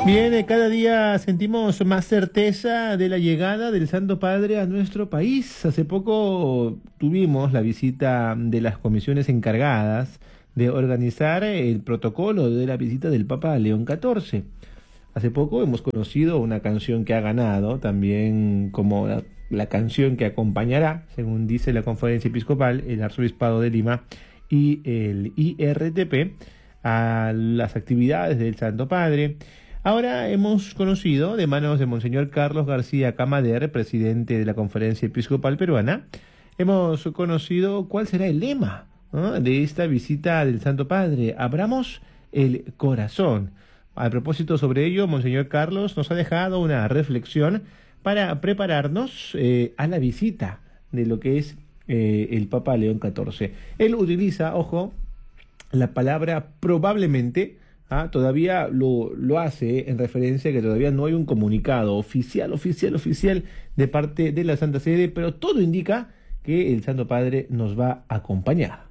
Bien, cada día sentimos más certeza de la llegada del Santo Padre a nuestro país. Hace poco tuvimos la visita de las comisiones encargadas de organizar el protocolo de la visita del Papa León XIV. Hace poco hemos conocido una canción que ha ganado, también como la canción que acompañará, según dice la Conferencia Episcopal, el Arzobispado de Lima y el IRTP, a las actividades del Santo Padre. Ahora hemos conocido de manos de Monseñor Carlos García Camader, presidente de la Conferencia Episcopal Peruana, hemos conocido cuál será el lema, ¿no?, de esta visita del Santo Padre. Abramos el corazón. A propósito sobre ello, Monseñor Carlos nos ha dejado una reflexión para prepararnos a la visita de lo que es el Papa León XIV. Él utiliza, ojo, la palabra probablemente. Todavía lo hace en referencia a que todavía no hay un comunicado oficial de parte de la Santa Sede, pero todo indica que el Santo Padre nos va a acompañar.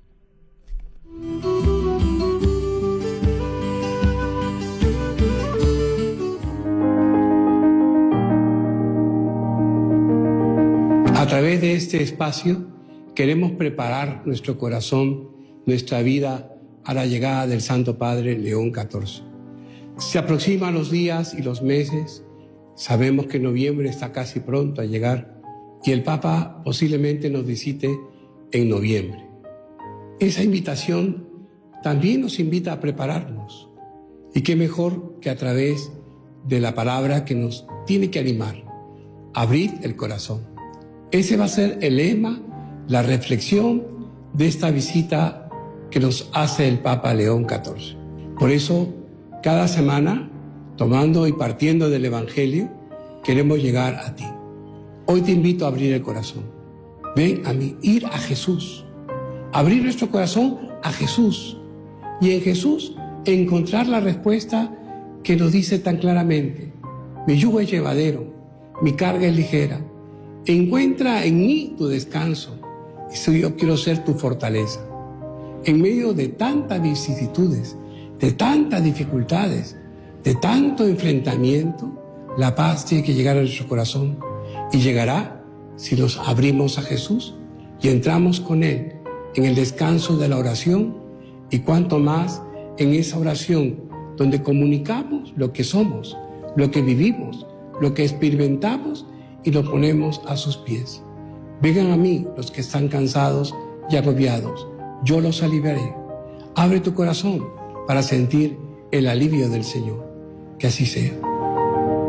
A través de este espacio queremos preparar nuestro corazón, nuestra vida, a la llegada del Santo Padre León XIV. Se aproximan los días y los meses, sabemos que noviembre está casi pronto a llegar y el Papa posiblemente nos visite en noviembre. Esa invitación también nos invita a prepararnos, y qué mejor que a través de la palabra que nos tiene que animar: abrid el corazón. Ese va a ser el lema, la reflexión de esta visita que nos hace el Papa León XIV. Por eso, cada semana, tomando y partiendo del Evangelio, queremos llegar a ti. Hoy te invito a abrir el corazón. Ven a mí, ir a Jesús. Abrir nuestro corazón a Jesús. Y en Jesús encontrar la respuesta que nos dice tan claramente: mi yugo es llevadero, mi carga es ligera. Encuentra en mí tu descanso, y yo quiero ser tu fortaleza. En medio de tantas vicisitudes, de tantas dificultades, de tanto enfrentamiento, la paz tiene que llegar a nuestro corazón, y llegará si nos abrimos a Jesús y entramos con Él en el descanso de la oración, y cuanto más en esa oración donde comunicamos lo que somos, lo que vivimos, lo que experimentamos, y lo ponemos a sus pies. Vengan a mí los que están cansados y agobiados, yo los aliviaré. Abre tu corazón para sentir el alivio del Señor. Que así sea.